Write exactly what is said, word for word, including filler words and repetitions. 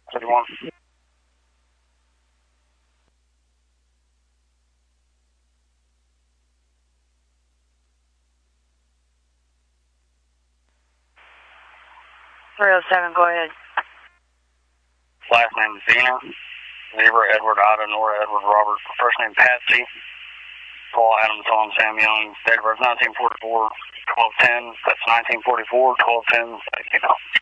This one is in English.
thirty-one. three oh seven, go ahead. Last name is Zena. Zebra, Edward, Ida, Nora, Edward, Robert. First name Patsy. Paul, Adam, Tom, Sam Young. Date of birth nineteen forty-four, twelve ten. That's nineteen forty-four, twelve ten. You know.